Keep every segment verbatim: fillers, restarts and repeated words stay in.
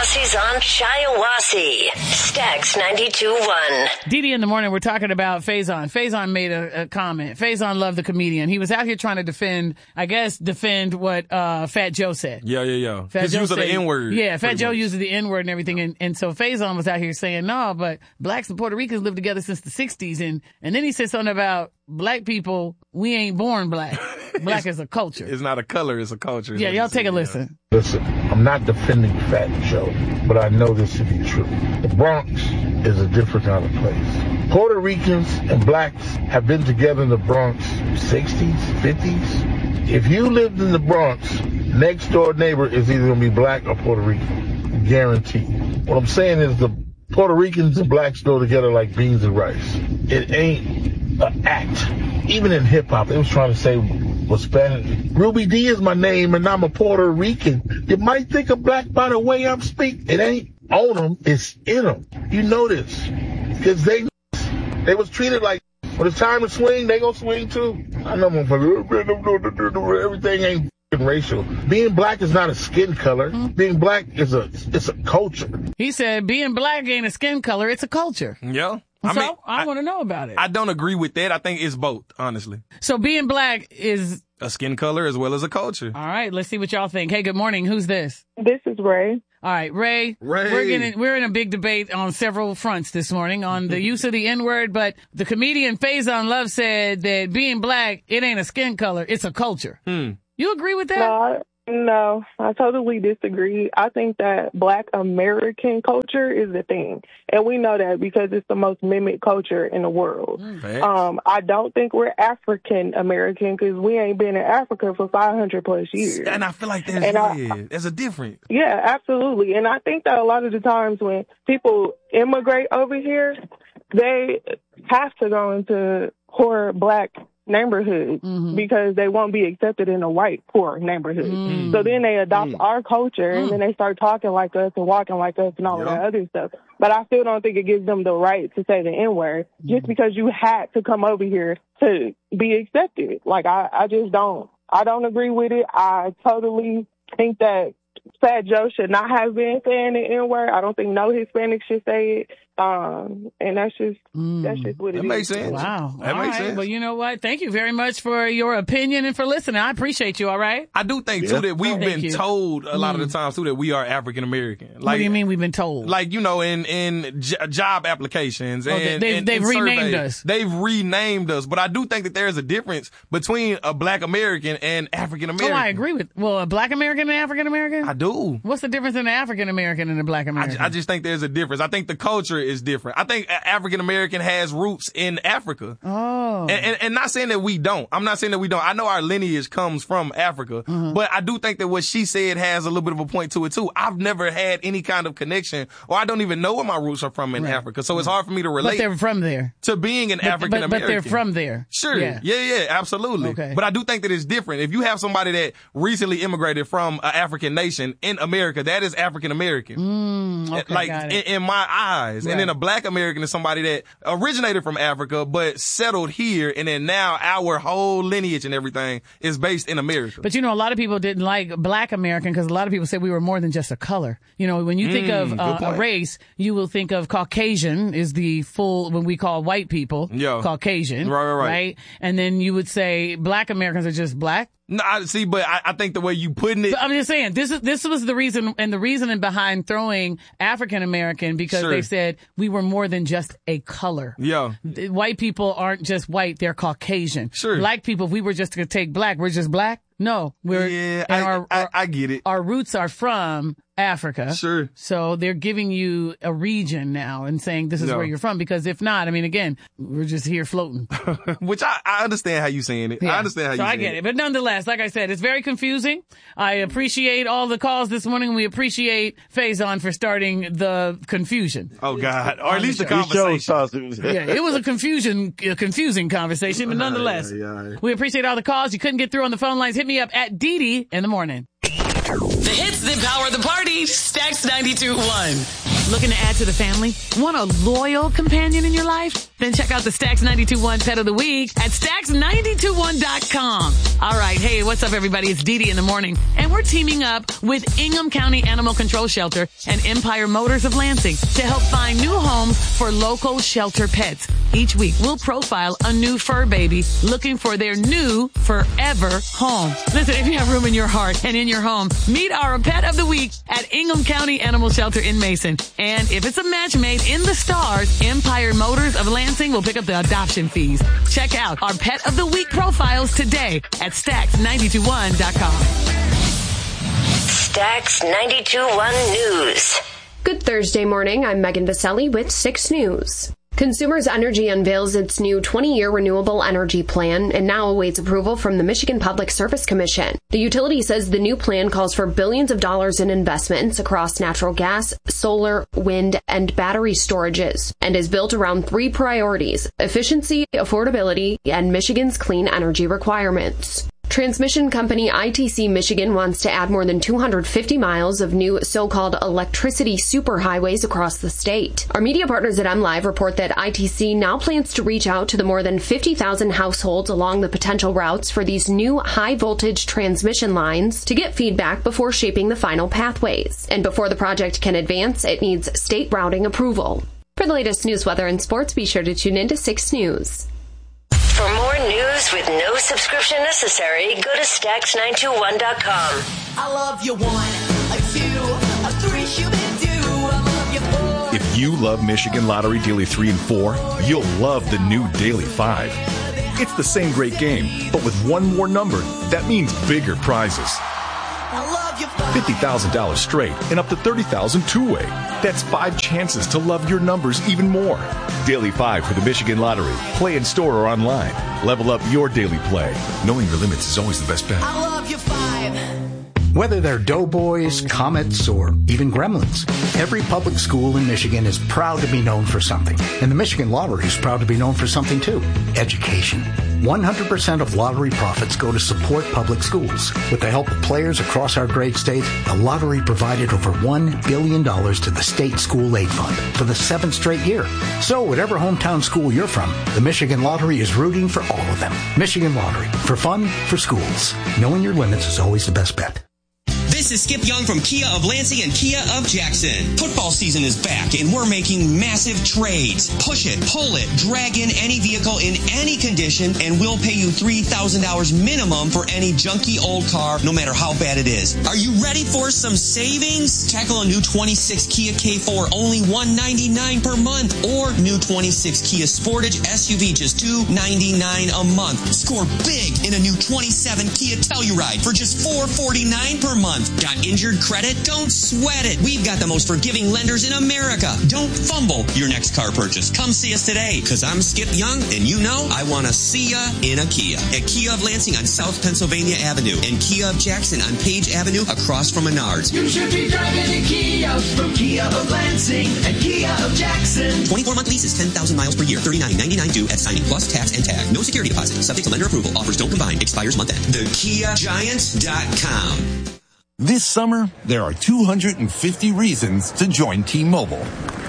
Wassie's on Shiawassee. Stax ninety-two point one. Didi in the morning, we're talking about Faison. Faison made a, a comment. Faison loved the comedian. He was out here trying to defend, I guess, defend what uh, Fat Joe said. Yeah, yeah, yeah. Fat His Joe use of said- the N-word. Yeah, Fat Joe much. uses the N-word and everything. And, and so Faison was out here saying, no, but blacks and Puerto Ricans lived together since the sixties. And, and then he said something about black people, we ain't born black. Black is a culture. It's not a color, it's a culture. Yeah, y'all take a listen. Listen, I'm not defending Fat Joe, but I know this to be true. The Bronx is a different kind of place. Puerto Ricans and blacks have been together in the Bronx sixties, fifties. If you lived in the Bronx, next door neighbor is either going to be black or Puerto Rican. Guaranteed. What I'm saying is the Puerto Ricans and blacks go together like beans and rice. It ain't an act. Even in hip hop, they was trying to say was Spanish. Ruby D is my name and I'm a Puerto Rican. You might think I'm black by the way I'm speaking. It ain't on them, it's in them. You know this. Because they they was treated like when it's time to swing, they gonna swing too. I know motherfucker, everything ain't racial. Being black is not a skin color. Mm-hmm. Being black is a it's a culture. He said being black ain't a skin color, it's a culture. Yeah. I so mean, I, I want to know about it. I don't agree with that. I think it's both, honestly. So being black is a skin color as well as a culture. All right, let's see what y'all think. Hey, good morning. Who's this? This is Ray. All right, Ray. Ray. We're getting we're in a big debate on several fronts this morning on the use of the N-word, but the comedian Faison Love said that being black, it ain't a skin color, it's a culture. Hmm. You agree with that? No, I, no, I totally disagree. I think that Black American culture is the thing. And we know that because it's the most mimicked culture in the world. Mm, um, I don't think we're African American because we ain't been in Africa for five hundred plus years. And I feel like there's, And I- yeah, there's a difference. Yeah, absolutely. And I think that a lot of the times when people immigrate over here, they have to go into poor Black neighborhoods Mm-hmm. because they won't be accepted in a white poor neighborhood. Mm. So then they adopt Mm. our culture and Mm. then they start talking like us and walking like us and all of Yeah. that other stuff. But I still don't think it gives them the right to say the N-word just because you had to come over here to be accepted. Like, I, I just don't. I don't agree with it. I totally think that Fat Joe should not have been saying the N-word. I don't think no Hispanic should say it. Um, and that's just, Mm. that's just what it That is. makes sense. Wow. That all makes right. sense. Well, you know what? Thank you very much for your opinion and for listening. I appreciate you, all right? I do think, Yeah. too, that we've Thank been you. told a lot Mm. of the times, too, that we are African American. Like, what do you mean we've been told? Like, you know, in, in j- job applications and, Oh, they- they've- and- they've and renamed surveys. us. They've renamed us. But I do think that there is a difference between a Black American and African oh, American. I agree with, well, a Black American and African American? I do. What's the difference in an African American and a Black I, American? ju- I just think there's a difference. I think the culture is different. I think African American has roots in Africa. oh. And, and, and not saying that we don't. I'm not saying that we don't. I know our lineage comes from Africa, Mm-hmm. but I do think that what she said has a little bit of a point to it too. I've never had any kind of connection, or I don't even know where my roots are from in Right. Africa, so it's hard for me to But relate they're from there. to being an But- African but, American. but they're from there. Sure. Yeah. Yeah. yeah, absolutely. Okay. But I do think that it's different. If you have somebody that recently immigrated from an African nation in America, that is African American. Mm, okay, like got in, it. in my eyes. Right. And then a Black American is somebody that originated from Africa but settled here, and then now our whole lineage and everything is based in America. But you know, a lot of people didn't like Black American because a lot of people said we were more than just a color. You know, when you think Mm, of good uh, a point. race, you will think of Caucasian is the full, when we call white people, Yeah. Caucasian. Right, right, right. And then you would say Black Americans are just black. no, I see, but I, I think the way you putting it, But I'm just saying, this is, this was the reason, and the reasoning behind throwing African American, because Sure. they said we were more than just a color. yeah. The White people aren't just white, they're Caucasian. Sure. Black people, if we were just to take black, we're just black? No. We're, Yeah, and I, our, I, our, I get it. our roots are from Africa. Sure. So they're giving you a region now and saying this is Yeah. where you're from, because if not, I mean, again, we're just here floating. Which I, I understand how you saying it. Yeah. I understand how you so I saying get it. But nonetheless, like I said, it's very confusing. I appreciate all the calls this morning. We appreciate Faison for starting the confusion. Oh God, or at least the He He conversation. shows Yeah, it was a confusion, a confusing conversation, but nonetheless, Yeah, yeah. we appreciate all the calls. You couldn't get through on the phone lines. Hit me up at Didi in the morning. The hits that power the party. Stax ninety-two point one. Looking to add to the family? Want a loyal companion in your life? Then check out the Stacks ninety-two point one Pet of the Week at stacks nine two one dot com. All right. Hey, what's up, everybody? It's Dee Dee in the morning. And we're teaming up with Ingham County Animal Control Shelter and Empire Motors of Lansing to help find new homes for local shelter pets. Each week, we'll profile a new fur baby looking for their new forever home. Listen, if you have room in your heart and in your home, meet our Pet of the Week at Ingham County Animal Shelter in Mason. And if it's a match made in the stars, Empire Motors of Lansing will pick up the adoption fees. Check out our Pet of the Week profiles today at stacks nine two one dot com. Stacks ninety-two point one News. Good Thursday morning. I'm Megan Vaselli with six News. Consumers Energy unveils its new twenty-year renewable energy plan and now awaits approval from the Michigan Public Service Commission. The utility says the new plan calls for billions of dollars in investments across natural gas, solar, wind, and battery storages, and is built around three priorities: efficiency, affordability, and Michigan's clean energy requirements. Transmission company I T C Michigan wants to add more than two hundred fifty miles of new so-called electricity superhighways across the state. Our media partners at MLive report that I T C now plans to reach out to the more than fifty thousand households along the potential routes for these new high-voltage transmission lines to get feedback before shaping the final pathways. And before the project can advance, it needs state routing approval. For the latest news, weather, and sports, be sure to tune in to six News. For more news with no subscription necessary, go to stacks nine two one dot com. I love you one, a two, a three, shoo-be-doo. I love you four. If you love Michigan Lottery Daily three and four, you'll love the new Daily five. It's the same great game, but with one more number, that means bigger prizes. I love you five. fifty thousand dollars straight and up to thirty thousand dollars two-way. That's five chances to love your numbers even more. Daily five for the Michigan Lottery. Play in store or online. Level up your daily play. Knowing your limits is always the best bet. I love you five. Whether they're Doughboys, Comets, or even Gremlins, every public school in Michigan is proud to be known for something. And the Michigan Lottery is proud to be known for something too: education. one hundred percent of lottery profits go to support public schools. With the help of players across our great state, the lottery provided over one billion dollars to the state school aid fund for the seventh straight year. So whatever hometown school you're from, the Michigan Lottery is rooting for all of them. Michigan Lottery, for fun, for schools. Knowing your limits is always the best bet. This is Skip Young from Kia of Lansing and Kia of Jackson. Football season is back and we're making massive trades. Push it, pull it, drag in any vehicle in any condition and we'll pay you three thousand dollars minimum for any junky old car, no matter how bad it is. Are you ready for some savings? Tackle a new twenty-six Kia K four, only one hundred ninety-nine dollars per month, or new twenty-six Kia Sportage S U V, just two hundred ninety-nine dollars a month. Score big in a new twenty-seven Kia Telluride for just four hundred forty-nine dollars per month. Got injured credit? Don't sweat it. We've got the most forgiving lenders in America. Don't fumble your next car purchase. Come see us today, because I'm Skip Young, and you know I want to see ya in a Kia. At Kia of Lansing on South Pennsylvania Avenue and Kia of Jackson on Page Avenue across from Menards. You should be driving a Kia from Kia of Lansing and Kia of Jackson. twenty-four month leases, ten thousand miles per year, thirty-nine ninety-nine due at signing, plus tax and tag. No security deposit. Subject to lender approval. Offers don't combine. Expires month end. the kia giant dot com. This summer, there are two hundred fifty reasons to join T-Mobile.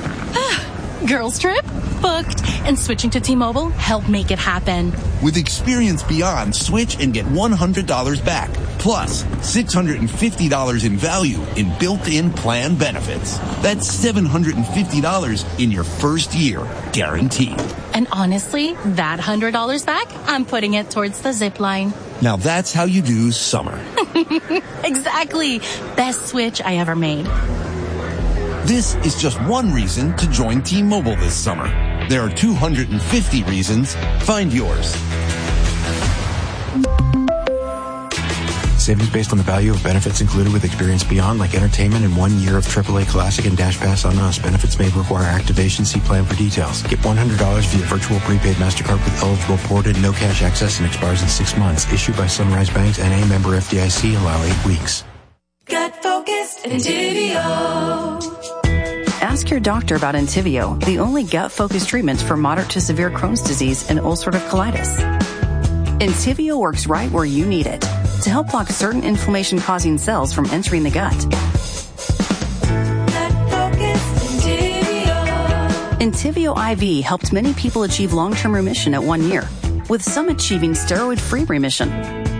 Girls trip? Booked. And switching to T-Mobile helped make it happen. With Experience Beyond, switch and get one hundred dollars back. Plus, six hundred fifty dollars in value in built-in plan benefits. That's seven hundred fifty dollars in your first year, guaranteed. And honestly, that one hundred dollars back, I'm putting it towards the zip line. Now that's how you do summer. Exactly. Best switch I ever made. This is just one reason to join T-Mobile this summer. There are two hundred fifty reasons. Find yours. Savings based on the value of benefits included with Experience Beyond, like entertainment and one year of triple A Classic and Dash Pass on us. Benefits may require activation. See plan for details. Get one hundred dollars via virtual prepaid MasterCard with eligible ported, no cash access, and expires in six months. Issued by Sunrise Banks, N A member F D I C. Allow eight weeks. Gut focused Entivio. Ask your doctor about Entivio, the only gut-focused treatment for moderate to severe Crohn's disease and ulcerative colitis. Entivio works right where you need it to help block certain inflammation-causing cells from entering the gut. Gut focused Entivio. Entyvio I V helped many people achieve long-term remission at one year, with some achieving steroid-free remission.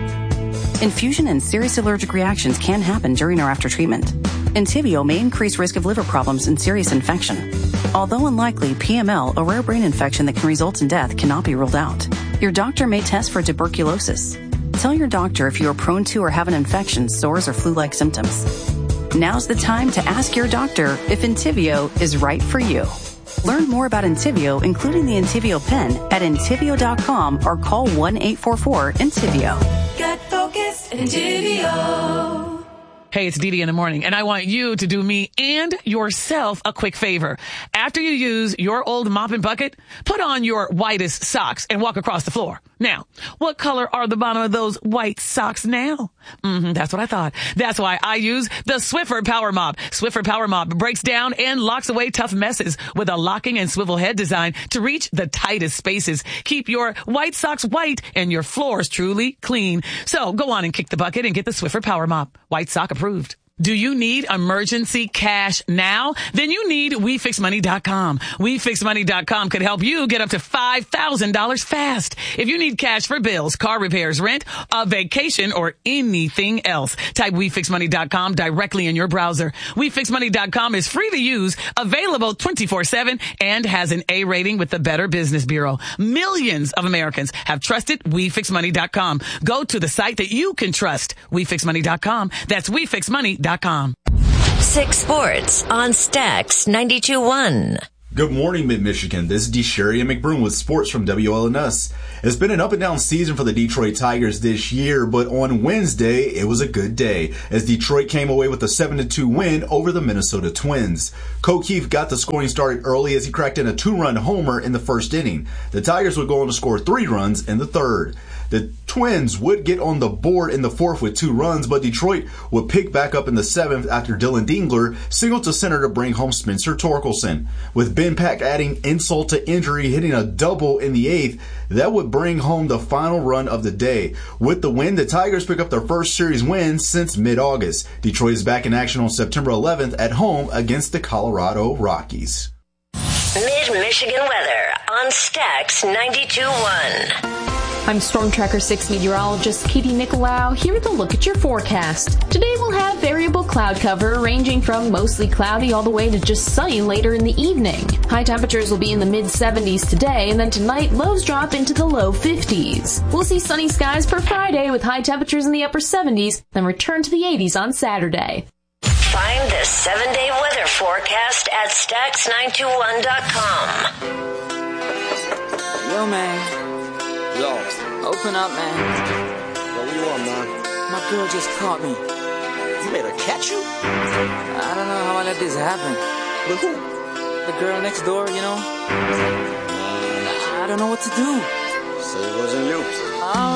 Infusion and serious allergic reactions can happen during or after treatment. Entyvio may increase risk of liver problems and serious infection. Although unlikely, P M L, a rare brain infection that can result in death, cannot be ruled out. Your doctor may test for tuberculosis. Tell your doctor if you are prone to or have an infection, sores, or flu-like symptoms. Now's the time to ask your doctor if Entyvio is right for you. Learn more about Entyvio, including the Entyvio pen, at entyvio dot com or call one eight four four Entyvio. Get focused, Entyvio. Hey, it's Dee Dee in the morning, and I want you to do me and yourself a quick favor. After you use your old mop and bucket, put on your whitest socks and walk across the floor. Now, what color are the bottom of those white socks now? Mm-hmm, that's what I thought. That's why I use the Swiffer Power Mop. Swiffer Power Mop breaks down and locks away tough messes with a locking and swivel head design to reach the tightest spaces. Keep your white socks white and your floors truly clean. So go on and kick the bucket and get the Swiffer Power Mop. White sock approved. Do you need emergency cash now? Then you need we fix money dot com. we fix money dot com could help you get up to five thousand dollars fast. If you need cash for bills, car repairs, rent, a vacation, or anything else, type we fix money dot com directly in your browser. we fix money dot com is free to use, available twenty-four seven, and has an A rating with the Better Business Bureau. Millions of Americans have trusted we fix money dot com. Go to the site that you can trust, we fix money dot com. That's we fix money dot com. Six Sports on Stax ninety-two point one. Good morning, Mid-Michigan. This is DeSherry McBroom with sports from W L N S. It's been an up-and-down season for the Detroit Tigers this year, but on Wednesday, it was a good day, as Detroit came away with a seven to two win over the Minnesota Twins. O'Keefe got the scoring started early as he cracked in a two-run homer in the first inning. The Tigers would go on to score three runs in the third. The Twins would get on the board in the fourth with two runs, but Detroit would pick back up in the seventh after Dylan Dingler singled to center to bring home Spencer Torkelson. With Ben Pack adding insult to injury, hitting a double in the eighth, that would bring home the final run of the day. With the win, the Tigers pick up their first series win since mid-August. Detroit is back in action on September eleventh at home against the Colorado Rockies. Mid-Michigan weather on Stax ninety-two point one. I'm Storm Tracker six meteorologist Katie Nicolau here with a look at your forecast. Today we'll have variable cloud cover ranging from mostly cloudy all the way to just sunny later in the evening. High temperatures will be in the mid seventies today, and then tonight lows drop into the low fifties. We'll see sunny skies for Friday with high temperatures in the upper seventies, then return to the eighties on Saturday. Find the seven-day weather forecast at stax nine two one dot com. Yo, man. Yo. Open up, man. Yo, what you want, man? My girl just caught me. You made her catch you? I don't know how I let this happen. With who? The girl next door, you know? I don't know what to do. So it wasn't you. Oh.